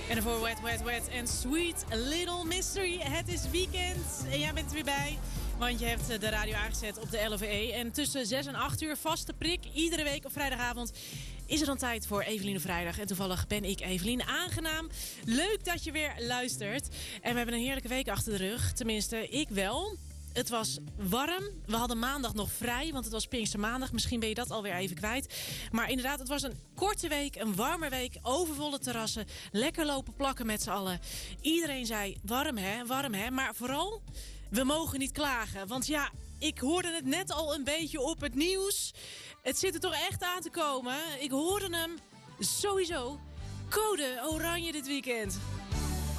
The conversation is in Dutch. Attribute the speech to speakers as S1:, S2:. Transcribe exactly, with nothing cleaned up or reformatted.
S1: En ervoor Wet, Wet, Wet en Sweet Little Mystery. Het is weekend en jij bent er weer bij. Want je hebt de radio aangezet op de L O V E. En tussen zes en acht uur, vaste prik, iedere week op vrijdagavond, is er dan tijd voor Eveline Vrijdag. En toevallig ben ik Eveline. Aangenaam. Leuk dat je weer luistert. En we hebben een heerlijke week achter de rug. Tenminste, ik wel. Het was warm. We hadden maandag nog vrij, want het was Pinkstermaandag. Misschien ben je dat alweer even kwijt. Maar inderdaad, het was een korte week, een warme week. Overvolle terrassen, lekker lopen plakken met z'n allen. Iedereen zei, warm hè, warm hè. Maar vooral, we mogen niet klagen. Want ja, ik hoorde het net al een beetje op het nieuws. Het zit er toch echt aan te komen. Ik hoorde hem sowieso. Code oranje dit weekend.